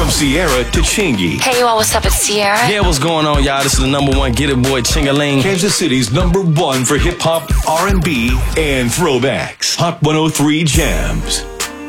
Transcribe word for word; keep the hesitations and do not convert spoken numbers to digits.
From Sierra to Chingy. Hey, you all, what's up? It's Sierra. Yeah, what's going on, y'all? This is the number one Get It Boy, Chingaling. Kansas City's number one for hip-hop, R and B, and throwbacks. Hot one oh three Jams.